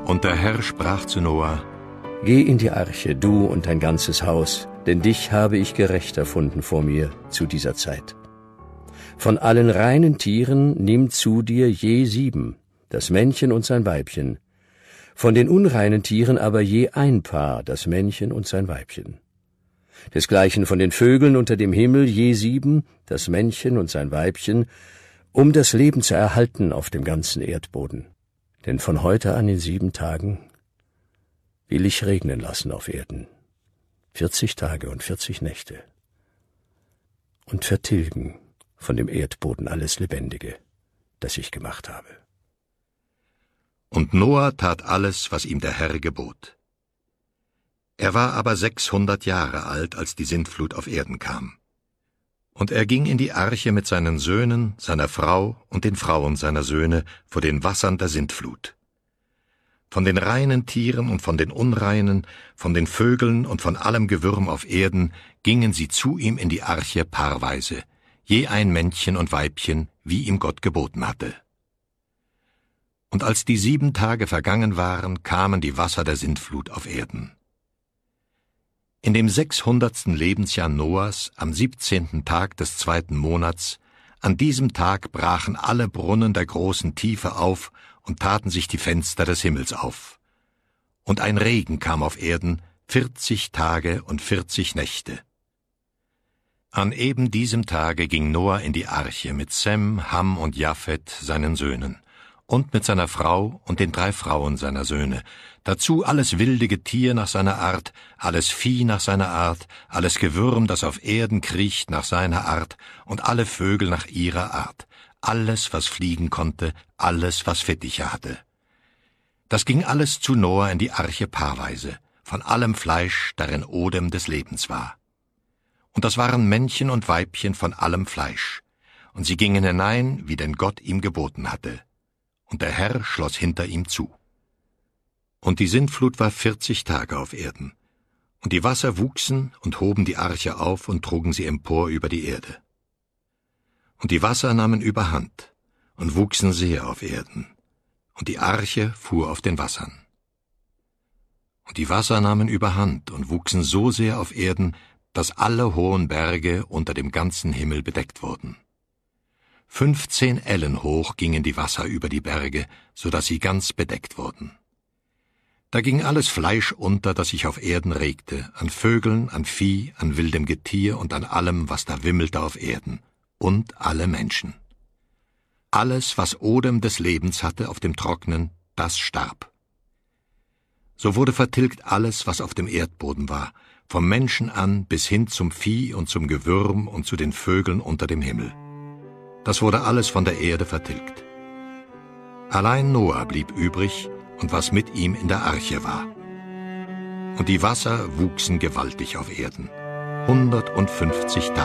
Und der Herr sprach zu Noah: Geh in die Arche, du und dein ganzes Haus, denn dich habe ich gerecht erfunden vor mir zu dieser Zeit. Von allen reinen Tieren nimm zu dir je 7, das Männchen und sein Weibchen. Von den unreinen Tieren aber je ein Paar, das Männchen und sein Weibchen. Desgleichen von den Vögeln unter dem Himmel je 7, das Männchen und sein Weibchen, um das Leben zu erhalten auf dem ganzen Erdboden. Denn von heute an in 7 Tagen will ich regnen lassen auf Erden, 40 Tage und 40 Nächte, und vertilgen von dem Erdboden alles Lebendige, das ich gemacht habe. Und Noah tat alles, was ihm der Herr gebot. Er war aber 600 Jahre alt, als die Sintflut auf Erden kam. Und er ging in die Arche mit seinen Söhnen, seiner Frau und den Frauen seiner Söhne vor den Wassern der Sintflut. Von den reinen Tieren und von den unreinen, von den Vögeln und von allem Gewürm auf Erden gingen sie zu ihm in die Arche paarweise, je ein Männchen und Weibchen, wie ihm Gott geboten hatte. Und als die 7 Tage vergangen waren, kamen die Wasser der Sintflut auf Erden. In dem 600. Lebensjahr Noahs, am 17. Tag des 2. Monats, an diesem Tag brachen alle Brunnen der großen Tiefe auf und taten sich die Fenster des Himmels auf. Und ein Regen kam auf Erden, 40 Tage und 40 Nächte. An eben diesem Tage ging Noah in die Arche mit Sem, Ham und Japhet, seinen Söhnen, und mit seiner Frau und den 3 Frauen seiner Söhne, dazu alles wilde Getier nach seiner Art, alles Vieh nach seiner Art, alles Gewürm, das auf Erden kriecht, nach seiner Art, und alle Vögel nach ihrer Art, alles, was fliegen konnte, alles, was Fittiche hatte. Das ging alles zu Noah in die Arche paarweise, von allem Fleisch, darin Odem des Lebens war. Und das waren Männchen und Weibchen von allem Fleisch, und sie gingen hinein, wie denn Gott ihm geboten hatte. Und der Herr schloss hinter ihm zu. Und die Sintflut war 40 Tage auf Erden, und die Wasser wuchsen und hoben die Arche auf und trugen sie empor über die Erde. Und die Wasser nahmen überhand und wuchsen sehr auf Erden, und die Arche fuhr auf den Wassern. Und die Wasser nahmen überhand und wuchsen so sehr auf Erden, dass alle hohen Berge unter dem ganzen Himmel bedeckt wurden. 15 Ellen hoch gingen die Wasser über die Berge, so dass sie ganz bedeckt wurden. Da ging alles Fleisch unter, das sich auf Erden regte, an Vögeln, an Vieh, an wildem Getier und an allem, was da wimmelte auf Erden, und alle Menschen. Alles, was Odem des Lebens hatte auf dem Trocknen, das starb. So wurde vertilgt alles, was auf dem Erdboden war, vom Menschen an bis hin zum Vieh und zum Gewürm und zu den Vögeln unter dem Himmel. Das wurde alles von der Erde vertilgt. Allein Noah blieb übrig und was mit ihm in der Arche war. Und die Wasser wuchsen gewaltig auf Erden, 150 Tage.